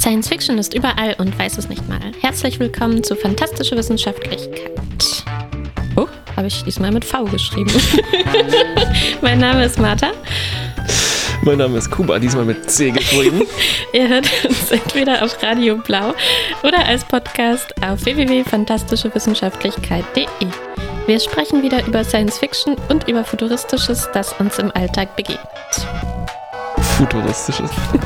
Science Fiction ist überall und weiß es nicht mal. Herzlich willkommen zu Fantastische Wissenschaftlichkeit. Oh, habe ich diesmal mit V geschrieben. Mein Name ist Martha. Mein Name ist Kuba, diesmal mit C geschrieben. Ihr hört uns entweder auf Radio Blau oder als Podcast auf www.fantastischewissenschaftlichkeit.de. Wir sprechen wieder über Science Fiction und über Futuristisches, das uns im Alltag begegnet. Futuristisches.